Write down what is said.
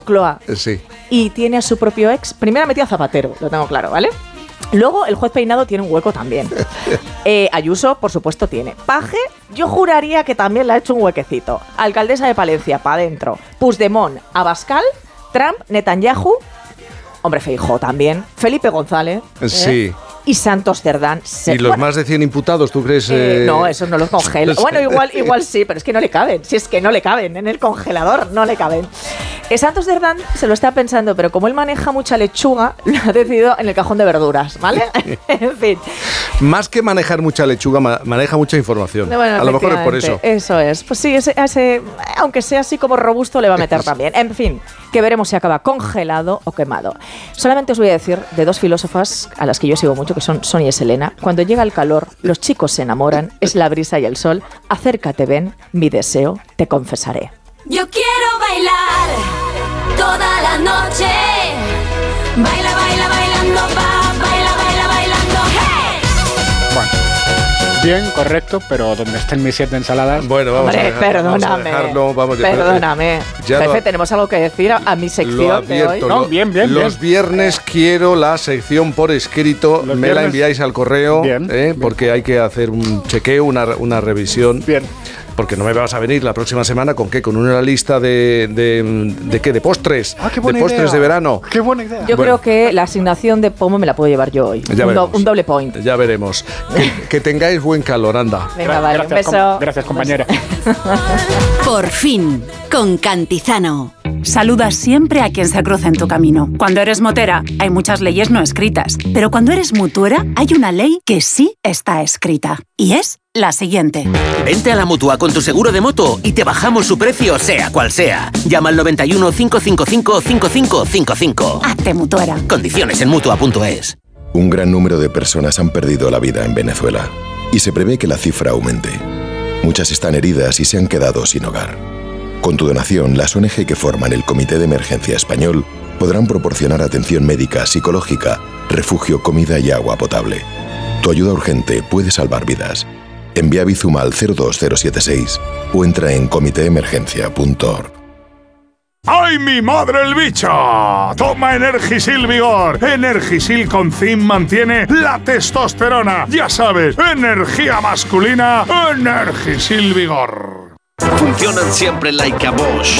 Moncloa. Sí. Y tiene a su propio ex. Primero ha metido a Zapatero, lo tengo claro, ¿vale? Luego el juez Peinado tiene un hueco también. Ayuso, por supuesto, tiene. Paje, yo juraría que también le ha hecho un huequecito. Alcaldesa de Palencia, para adentro. Puigdemont, Abascal, Trump, Netanyahu. Hombre, Feijóo también. Felipe González. Sí. Y Santos Cerdán. ¿Y los más de 100 imputados, tú crees? No, esos no los congela. Bueno, igual sí, pero es que no le caben. Si es que no le caben, en el congelador no le caben. Santos Cerdán se lo está pensando, pero como él maneja mucha lechuga, lo ha decidido en el cajón de verduras, ¿vale? En fin. Más que manejar mucha lechuga, maneja mucha información. Bueno, a lo mejor es por eso. Eso es. Pues sí, ese, aunque sea así como robusto, le va a meter también. En fin, que veremos si acaba congelado o quemado. Solamente os voy a decir de dos filósofas a las que yo sigo mucho, que son Sonia y Selena. Cuando llega el calor, los chicos se enamoran, es la brisa y el sol. Acércate, ven, mi deseo, te confesaré. Yo quiero bailar toda la noche. Baila, baila, bailando, baila, bailando, hey. Bueno, bien, correcto, pero donde estén mis 7 ensaladas. Bueno, vamos a dejarlo. Perdóname. Jefe, tenemos algo que decir a mi sección de hoy. No, bien. Los viernes quiero la sección por escrito. Me la enviáis al correo, porque hay que hacer un chequeo, una revisión. Bien. Porque no me vas a venir la próxima semana con qué, con una lista de qué, de postres, qué buena de postres idea. De verano. Qué buena idea. Yo creo que la asignación de pomo me la puedo llevar yo hoy. Un doble point. Ya veremos. Que tengáis buen calor, anda. Venga, vale, gracias, un beso. Gracias, compañera. Por fin, con Cantizano. Saluda siempre a quien se cruza en tu camino. Cuando eres motera, hay muchas leyes no escritas. Pero cuando eres mutuera, hay una ley que sí está escrita. Y es la siguiente. Vente a la Mutua con tu seguro de moto y te bajamos su precio, sea cual sea. Llama al 91 555 5555. Hazte mutuera. Condiciones en Mutua.es. Un gran número de personas han perdido la vida en Venezuela y se prevé que la cifra aumente. Muchas están heridas y se han quedado sin hogar. Con tu donación, las ONG que forman el Comité de Emergencia Español podrán proporcionar atención médica, psicológica, refugio, comida y agua potable. Tu ayuda urgente puede salvar vidas. Envía Bizum al 02076 o entra en comitéemergencia.org. ¡Ay, mi madre el bicho! Toma Energisil Vigor. Energisil con zinc mantiene la testosterona. Ya sabes, energía masculina, Energisil Vigor. Funcionan siempre like a Bosch.